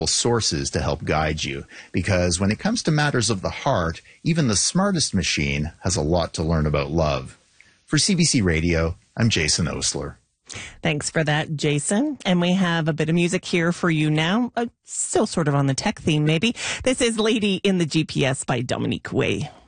sources to help guide you, because when it comes to matters of the heart, even the smartest machine has a lot to learn about love. For CBC Radio, I'm Jason Osler. Thanks for that, Jason. And we have a bit of music here for you now. Still sort of on the tech theme, maybe. This is Lady in the GPS by Dominique Way.